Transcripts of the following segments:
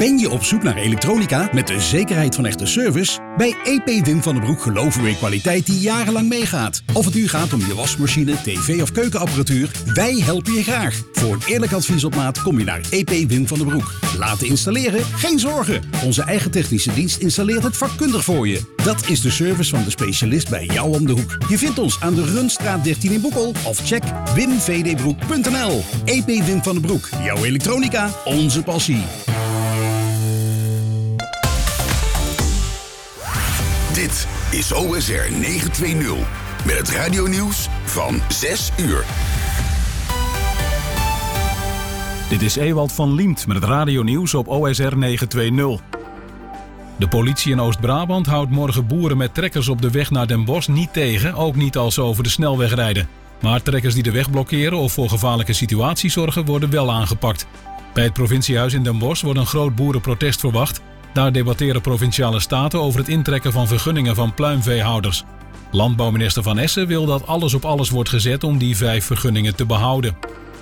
Ben je op zoek naar elektronica met de zekerheid van echte service? Bij EP Wim van den Broek geloven we in kwaliteit die jarenlang meegaat. Of het nu gaat om je wasmachine, tv of keukenapparatuur, wij helpen je graag. Voor een eerlijk advies op maat kom je naar EP Wim van den Broek. Laten installeren? Geen zorgen. Onze eigen technische dienst installeert het vakkundig voor je. Dat is de service van de specialist bij jou om de hoek. Je vindt ons aan de Runstraat 13 in Boekel of check wimvdbroek.nl. EP Wim van den Broek. Jouw elektronica, onze passie. Dit is OSR 920 met het radionieuws van 6 uur. Dit is Ewald van Liemt met het radionieuws op OSR 920. De politie in Oost-Brabant houdt morgen boeren met trekkers op de weg naar Den Bosch niet tegen, ook niet als ze over de snelweg rijden. Maar trekkers die de weg blokkeren of voor gevaarlijke situaties zorgen, worden wel aangepakt. Bij het provinciehuis in Den Bosch wordt een groot boerenprotest verwacht. Daar debatteren provinciale staten over het intrekken van vergunningen van pluimveehouders. Landbouwminister Van Essen wil dat alles op alles wordt gezet om die 5 vergunningen te behouden.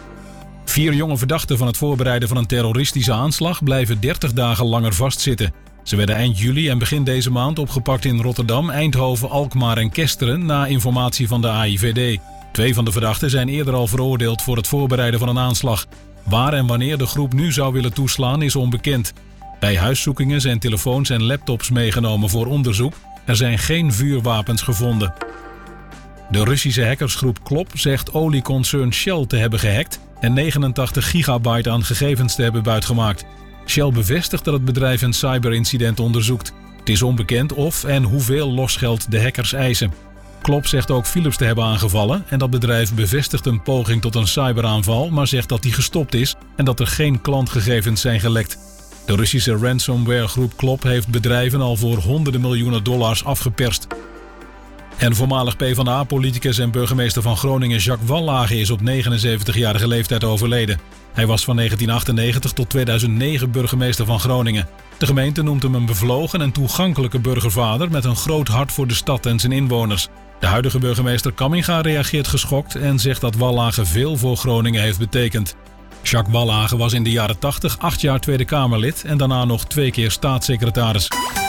4 jonge verdachten van het voorbereiden van een terroristische aanslag blijven 30 dagen langer vastzitten. Ze werden eind juli en begin deze maand opgepakt in Rotterdam, Eindhoven, Alkmaar en Kesteren na informatie van de AIVD. 2 van de verdachten zijn eerder al veroordeeld voor het voorbereiden van een aanslag. Waar en wanneer de groep nu zou willen toeslaan is onbekend. Bij huiszoekingen zijn telefoons en laptops meegenomen voor onderzoek. Er zijn geen vuurwapens gevonden. De Russische hackersgroep Klop zegt olieconcern Shell te hebben gehackt en 89 gigabyte aan gegevens te hebben buitgemaakt. Shell bevestigt dat het bedrijf een cyberincident onderzoekt. Het is onbekend of en hoeveel losgeld de hackers eisen. Klop zegt ook Philips te hebben aangevallen en dat bedrijf bevestigt een poging tot een cyberaanval, maar zegt dat die gestopt is en dat er geen klantgegevens zijn gelekt. De Russische ransomwaregroep Klop heeft bedrijven al voor honderden miljoenen dollars afgeperst. En voormalig PvdA-politicus en burgemeester van Groningen Jacques Wallage is op 79-jarige leeftijd overleden. Hij was van 1998 tot 2009 burgemeester van Groningen. De gemeente noemt hem een bevlogen en toegankelijke burgervader met een groot hart voor de stad en zijn inwoners. De huidige burgemeester Kamminga reageert geschokt en zegt dat Wallage veel voor Groningen heeft betekend. Jacques Wallage was in de jaren 80 8 jaar Tweede Kamerlid en daarna nog 2 keer staatssecretaris.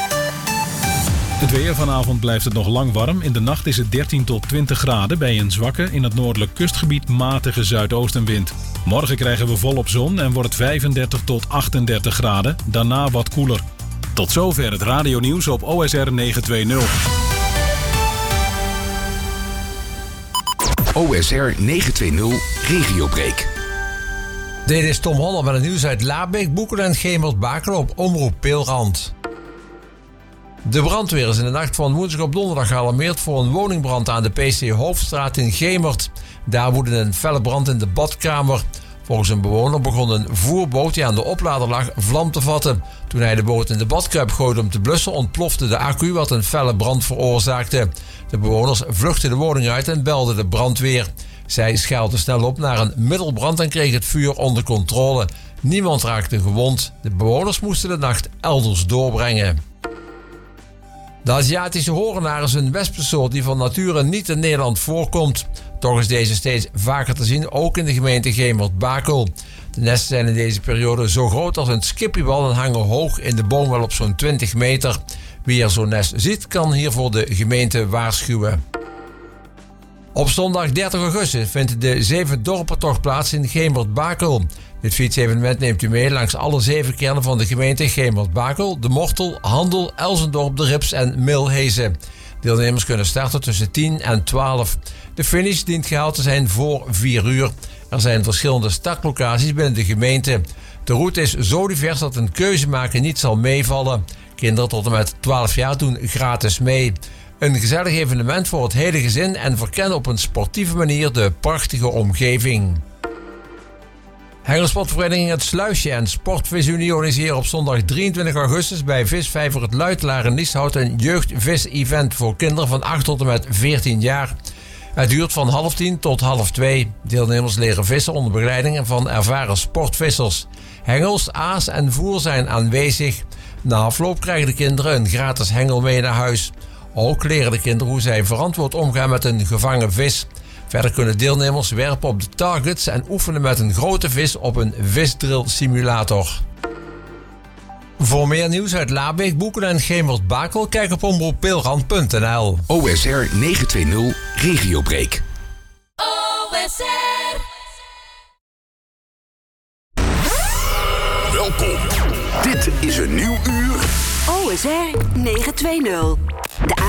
Het weer, vanavond blijft het nog lang warm. In de nacht is het 13 tot 20 graden bij een zwakke, in het noordelijk kustgebied matige zuidoostenwind. Morgen krijgen we volop zon en wordt het 35 tot 38 graden, daarna wat koeler. Tot zover het radionieuws op OSR 920. OSR 920 Regiobreak. Dit is Tom Holland met het nieuws uit Labeek, Boekelen en Gemert-Bakel op Omroep Peelrand. De brandweer is in de nacht van woensdag op donderdag gealarmeerd voor een woningbrand aan de PC Hoofdstraat in Gemert. Daar woedde een felle brand in de badkamer. Volgens een bewoner begon een voerboot die aan de oplader lag vlam te vatten. Toen hij de boot in de badkuip gooide om te blussen, ontplofte de accu wat een felle brand veroorzaakte. De bewoners vluchtten de woning uit en belden de brandweer. Zij schaalden snel op naar een middelbrand en kreeg het vuur onder controle. Niemand raakte gewond. De bewoners moesten de nacht elders doorbrengen. De Aziatische horenaar is een wespensoort die van nature niet in Nederland voorkomt. Toch is deze steeds vaker te zien, ook in de gemeente Gemert-Bakel. De nesten zijn in deze periode zo groot als een skippiebal en hangen hoog in de boom wel op zo'n 20 meter. Wie er zo'n nest ziet, kan hiervoor de gemeente waarschuwen. Op zondag 30 augustus vindt de 7 dorpentocht plaats in Gemert-Bakel. Dit fietsevenement neemt u mee langs alle 7 kernen van de gemeente Gemert-Bakel, De Mortel, Handel, Elsendorp, De Rips en Milhezen. Deelnemers kunnen starten tussen 10 en 12. De finish dient gehaald te zijn voor 4 uur. Er zijn verschillende startlocaties binnen de gemeente. De route is zo divers dat een keuze maken niet zal meevallen. Kinderen tot en met 12 jaar doen gratis mee. Een gezellig evenement voor het hele gezin en verkennen op een sportieve manier de prachtige omgeving. Hengelsportvereniging Het Sluisje en Sportvisunie organiseren op zondag 23 augustus bij Visvijver het Luitelaar in Lieshout een jeugdvis-event voor kinderen van 8 tot en met 14 jaar. Het duurt van 11:30 tot 1:30. Deelnemers leren vissen onder begeleiding van ervaren sportvissers. Hengels, aas en voer zijn aanwezig. Na afloop krijgen de kinderen een gratis hengel mee naar huis. Ook leren de kinderen hoe zij verantwoord omgaan met een gevangen vis. Verder kunnen deelnemers werpen op de targets en oefenen met een grote vis op een visdrill simulator. Voor meer nieuws uit Laabeek, Boeken en Gemert-Bakel, kijk op omroeppeelrand.nl. OSR 920 Regiobreak. OSR. Welkom. Dit is een nieuw uur. OSR 920. De